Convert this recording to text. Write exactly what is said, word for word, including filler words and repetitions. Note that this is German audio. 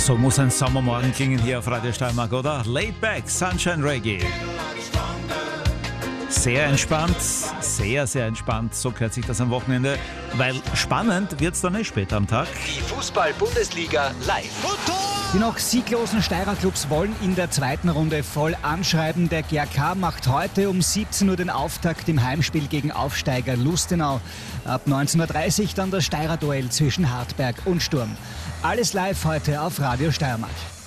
So muss ein Sommermorgen klingen hier auf Radio Steiermark, oder? Laid Back, Sunshine Reggae. Sehr entspannt, sehr, sehr entspannt. So gehört sich das am Wochenende, weil spannend wird es dann nicht später am Tag. Die Fußball-Bundesliga live. Die noch sieglosen Steirer Clubs wollen in der zweiten Runde voll anschreiben. Der G A K macht heute um siebzehn Uhr den Auftakt im Heimspiel gegen Aufsteiger Lustenau. Ab neunzehn Uhr dreißig dann das Steirer Duell zwischen Hartberg und Sturm. Alles live heute auf Radio Steiermark.